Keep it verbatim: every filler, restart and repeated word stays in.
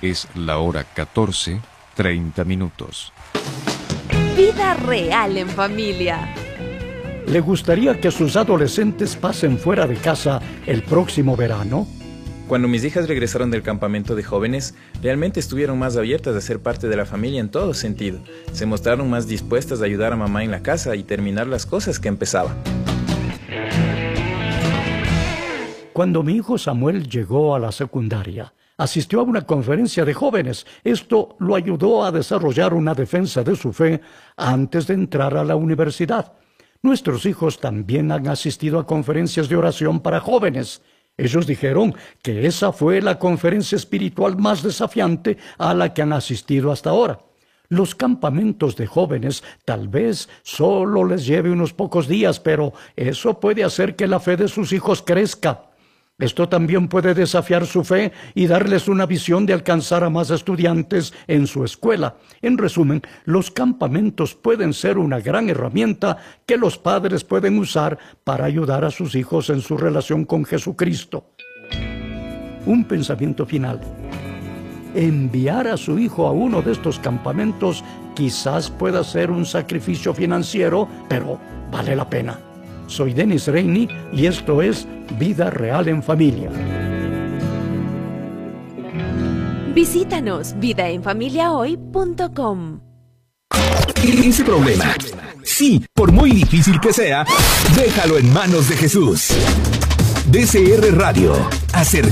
Es la hora catorce, treinta minutos. Vida real en familia. ¿Le gustaría que sus adolescentes pasen fuera de casa el próximo verano? Cuando mis hijas regresaron del campamento de jóvenes, realmente estuvieron más abiertas a ser parte de la familia en todo sentido. Se mostraron más dispuestas a ayudar a mamá en la casa y terminar las cosas que empezaban. Cuando mi hijo Samuel llegó a la secundaria, asistió a una conferencia de jóvenes. Esto lo ayudó a desarrollar una defensa de su fe antes de entrar a la universidad. Nuestros hijos también han asistido a conferencias de oración para jóvenes. Ellos dijeron que esa fue la conferencia espiritual más desafiante a la que han asistido hasta ahora. Los campamentos de jóvenes tal vez solo les lleve unos pocos días, pero eso puede hacer que la fe de sus hijos crezca. Esto también puede desafiar su fe y darles una visión de alcanzar a más estudiantes en su escuela. En resumen, los campamentos pueden ser una gran herramienta que los padres pueden usar para ayudar a sus hijos en su relación con Jesucristo. Un pensamiento final. Enviar a su hijo a uno de estos campamentos quizás pueda ser un sacrificio financiero, pero vale la pena. Soy Denis Reini y esto es Vida Real en Familia. Visítanos vida en familia hoy punto com. Ese problema, sí, por muy difícil que sea, déjalo en manos de Jesús. D C R Radio, acerca